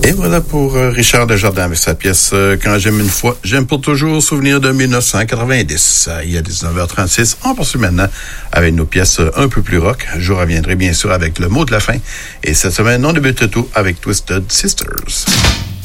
Et voilà pour Richard Desjardins avec sa pièce « Quand j'aime une fois, j'aime pour toujours », souvenir de 1990. Il y a 19h36, on poursuit maintenant avec nos pièces un peu plus rock. Je reviendrai bien sûr avec le mot de la fin. Et cette semaine, on débute tout avec Twisted Sisters.